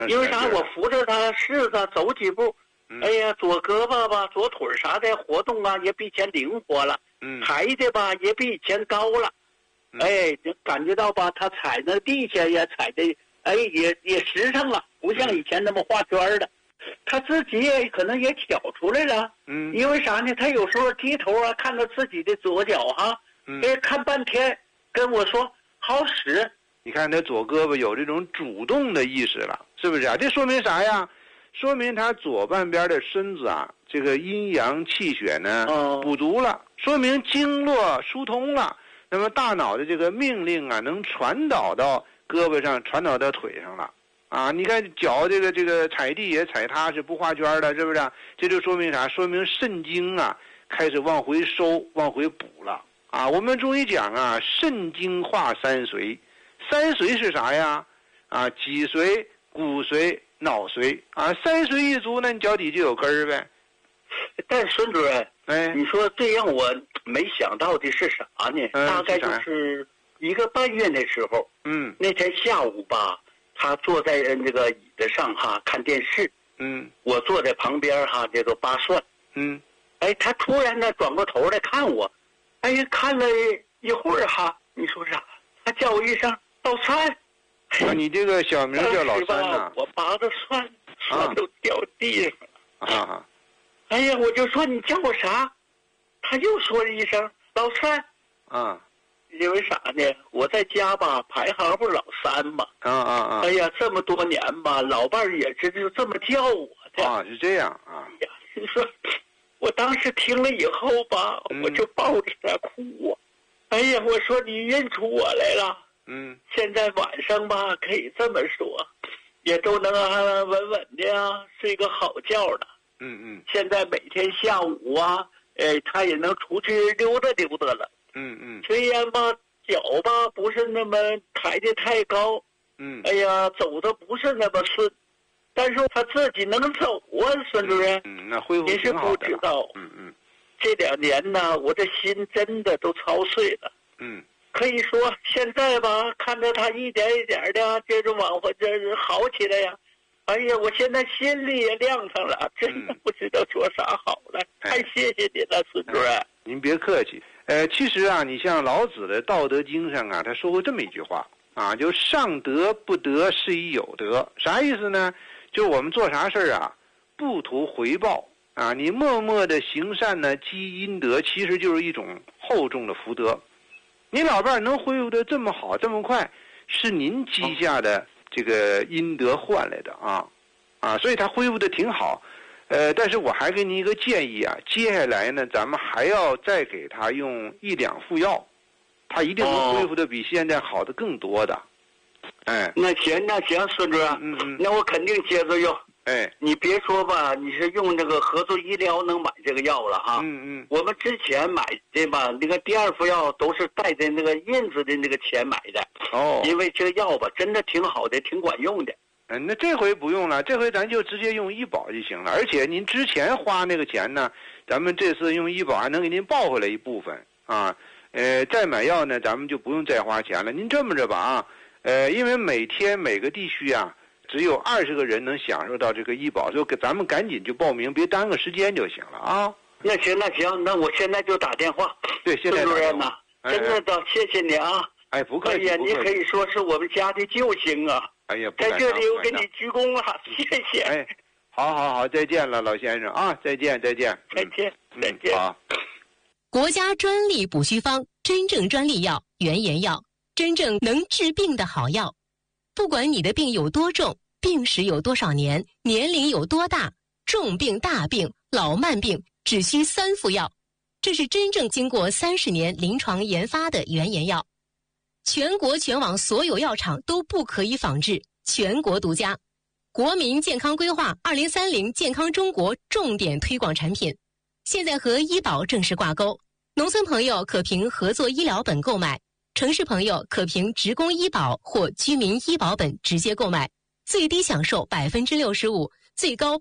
因为啥？我扶着他试着走几步，哎呀，左胳膊吧，左腿啥的活动啊，也比以前灵活了，抬的吧也比以前高了，哎，就感觉到吧，他踩那地下也踩的，哎，也实诚了，不像以前那么画圈的。他自己也可能也挑出来了，因为啥呢？他有时候低头啊，看到自己的左脚哈，看半天，跟我说好使。 你看他左胳膊有这种主动的意识了，是不是啊？这说明啥呀？说明他左半边的身子啊，这个阴阳气血呢补足了，说明经络疏通了。那么大脑的这个命令啊，能传导到胳膊上，传导到腿上了。啊，你看脚这个踩地也踩踏实，不画圈的，是不是啊？这就说明啥？说明肾经啊开始往回收、往回补了啊。我们中医讲啊，肾经化三髓，三髓是啥呀？啊，脊髓、骨髓、脑髓啊。三髓一足，那你脚底就有根儿呗。 但孙主任，你说最让我没想到的是啥呢？大概就是1个半月的时候，那天下午吧。他坐在那个椅子上哈看电视，我坐在旁边哈这个扒蒜，哎，他突然呢转过头来看我，哎呀，看了一会儿哈，你说啥？他叫我一声老三， 啊，你这个小名叫老三呐？ 我拔着蒜都掉地上了啊！ 哎呀，我就说你叫我啥？他又说了一声老三啊。 因为啥呢？我在家吧，排行不是老三嘛。哎呀，这么多年吧，老伴儿也是就这么叫我的。 啊，是这样啊。 哎呀，你说，我当时听了以后吧，我就抱着他哭啊。哎呀，我说你认出我来了。现在晚上吧，可以这么说，也都能稳稳的啊，睡个好觉了。现在每天下午啊，他也能出去溜达溜达了。虽然吧脚吧不是那么抬得太高，哎呀走的不是那么顺，但是他自己能走啊，孙主任。 那恢复挺好的。 你是不知道，这2年呢，我的心真的都操碎了。可以说现在吧，看着他一点一点的这种往回这好起来呀，哎呀，我现在心里也亮堂了，真的不知道说啥好了。太谢谢你了，孙主任。 您别客气。其实啊，你像老子的《道德经》上啊，他说过这么一句话啊，就上德不德，是以有德。啥意思呢？就我们做啥事儿啊，不图回报啊，你默默的行善呢，积阴德，其实就是一种厚重的福德。你老伴儿能恢复的这么好这么快，是您积下的这个阴德换来的啊，所以他恢复的挺好。但是我还给您一个建议啊，接下来呢，咱们还要再给他用1两副药，他一定能恢复的比现在好的更多的。 那行，孙主任，那我肯定接着用。你别说吧，你是用这个合作医疗能买这个药了哈。我们之前买的吧，那个第2副药都是带着那个印子的那个钱买的。因为这个药吧，真的挺好的，挺管用的。 那这回不用了，这回咱就直接用医保就行了。而且您之前花那个钱呢，咱们这次用医保还能给您报回来一部分啊。再买药呢，咱们就不用再花钱了。您这么着吧啊，因为每天每个地区啊，只有20个人能享受到这个医保，就咱们赶紧就报名，别耽搁时间就行了啊。 那行，那我现在就打电话。 对，现在打电话。 真的谢谢你啊。 不客气。 哎呀，你可以说是我们家的救星啊。 哎呀， 在这里我给你鞠躬了，谢谢。 好，再见了，老先生啊，再见。 再见。 好。 国家专利补虚方，真正专利药，原研药，真正能治病的好药。不管你的病有多重，病史有多少年，年龄有多大，重病、大病、老慢病，只需3副药。这是真正经过30年临床研发的原研药。全国全网所有药厂都不可以仿制，全国独家。国民健康规划2030健康中国重点推广产品，现在和医保正式挂钩。农村朋友可凭合作医疗本购买，城市朋友可凭职工医保或居民医保本直接购买，最低享受65%，最高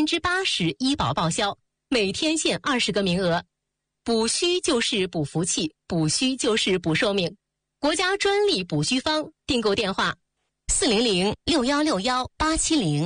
80%医保报销，每天限20个名额。补虚就是补福气，补虚就是补寿命。国家专利补虚方，订购电话 400-6161-870。